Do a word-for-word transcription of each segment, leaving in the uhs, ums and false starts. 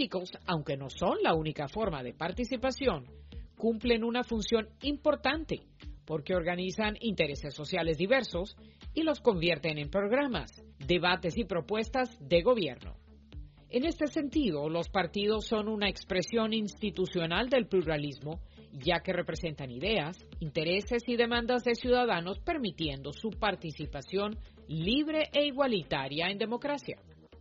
políticos, aunque no son la única forma de participación, cumplen una función importante porque organizan intereses sociales diversos y los convierten en programas, debates y propuestas de gobierno. En este sentido, los partidos son una expresión institucional del pluralismo, ya que representan ideas, intereses y demandas de ciudadanos, permitiendo su participación libre e igualitaria en democracia.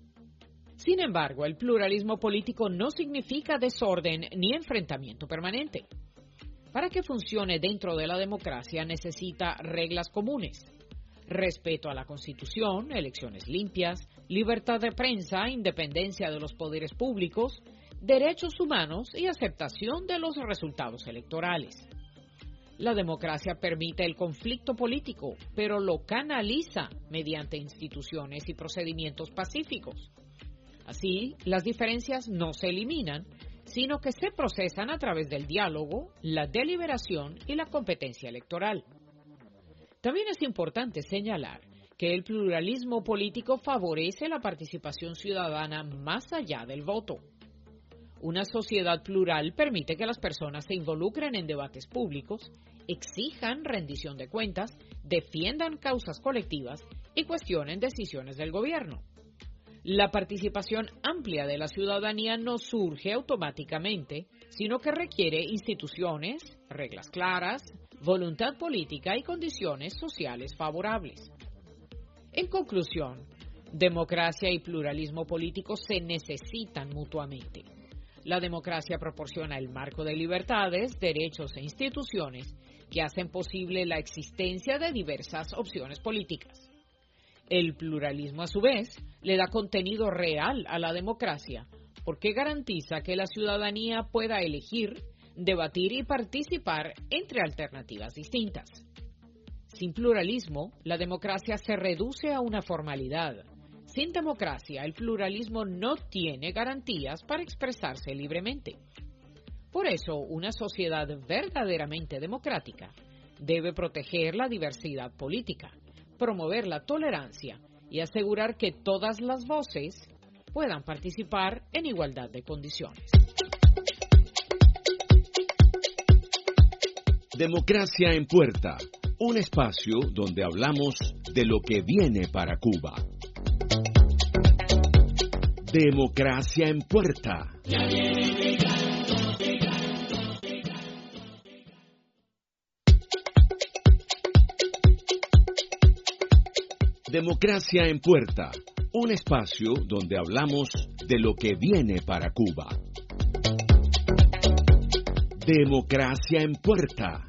Sin embargo, el pluralismo político no significa desorden ni enfrentamiento permanente. Para que funcione dentro de la democracia necesita reglas comunes: respeto a la Constitución, elecciones limpias, libertad de prensa, independencia de los poderes públicos, derechos humanos y aceptación de los resultados electorales. La democracia permite el conflicto político, pero lo canaliza mediante instituciones y procedimientos pacíficos. Así, las diferencias no se eliminan, sino que se procesan a través del diálogo, la deliberación y la competencia electoral. También es importante señalar que el pluralismo político favorece la participación ciudadana más allá del voto. Una sociedad plural permite que las personas se involucren en debates públicos, exijan rendición de cuentas, defiendan causas colectivas y cuestionen decisiones del gobierno. La participación amplia de la ciudadanía no surge automáticamente, sino que requiere instituciones, reglas claras, voluntad política y condiciones sociales favorables. En conclusión, democracia y pluralismo político se necesitan mutuamente. La democracia proporciona el marco de libertades, derechos e instituciones que hacen posible la existencia de diversas opciones políticas. El pluralismo, a su vez, le da contenido real a la democracia, porque garantiza que la ciudadanía pueda elegir, debatir y participar entre alternativas distintas. Sin pluralismo, la democracia se reduce a una formalidad. Sin democracia, el pluralismo no tiene garantías para expresarse libremente. Por eso, una sociedad verdaderamente democrática debe proteger la diversidad política, promover la tolerancia y asegurar que todas las voces puedan participar en igualdad de condiciones. Democracia en Puerta, un espacio donde hablamos de lo que viene para Cuba. Democracia en Puerta. Democracia en Puerta, un espacio donde hablamos de lo que viene para Cuba. Democracia en Puerta.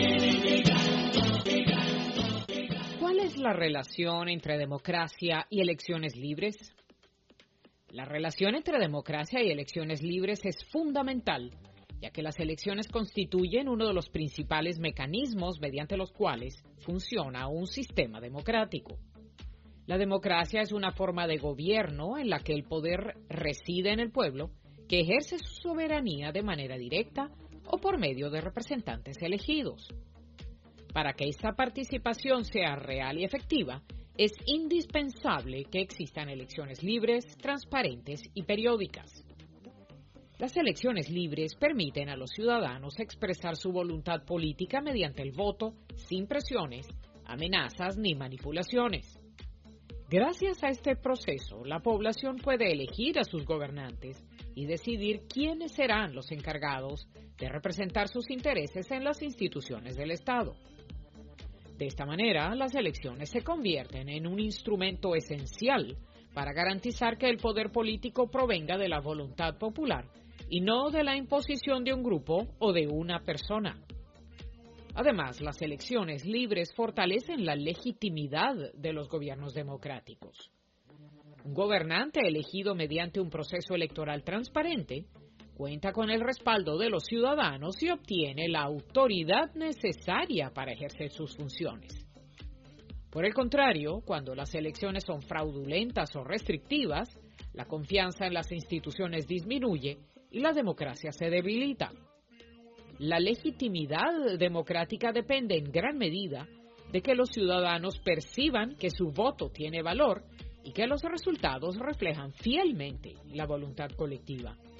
¿Cuál es la relación entre democracia y elecciones libres? La relación entre democracia y elecciones libres es fundamental, ya que las elecciones constituyen uno de los principales mecanismos mediante los cuales funciona un sistema democrático. La democracia es una forma de gobierno en la que el poder reside en el pueblo, que ejerce su soberanía de manera directa o por medio de representantes elegidos. Para que esta participación sea real y efectiva, es indispensable que existan elecciones libres, transparentes y periódicas. Las elecciones libres permiten a los ciudadanos expresar su voluntad política mediante el voto, sin presiones, amenazas ni manipulaciones. Gracias a este proceso, la población puede elegir a sus gobernantes y decidir quiénes serán los encargados de representar sus intereses en las instituciones del Estado. De esta manera, las elecciones se convierten en un instrumento esencial para garantizar que el poder político provenga de la voluntad popular y no de la imposición de un grupo o de una persona. Además, las elecciones libres fortalecen la legitimidad de los gobiernos democráticos. Un gobernante elegido mediante un proceso electoral transparente cuenta con el respaldo de los ciudadanos y obtiene la autoridad necesaria para ejercer sus funciones. Por el contrario, cuando las elecciones son fraudulentas o restrictivas, la confianza en las instituciones disminuye y la democracia se debilita. La legitimidad democrática depende en gran medida de que los ciudadanos perciban que su voto tiene valor y que los resultados reflejan fielmente la voluntad colectiva.